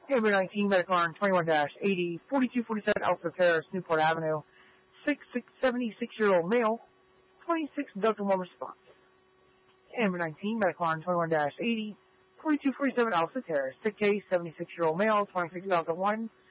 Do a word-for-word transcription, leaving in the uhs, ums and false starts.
Amber nineteen, Medicon twenty-one eighty, forty-two forty-seven Alpha Terrace, Newport Avenue, six six seventy-six-year-old male, twenty-six Delta one response. Amber nineteen, Medicon twenty-one eighty, forty-two forty-seven Alpha Terrace, sick case, seventy-six-year-old male, twenty-six Delta one,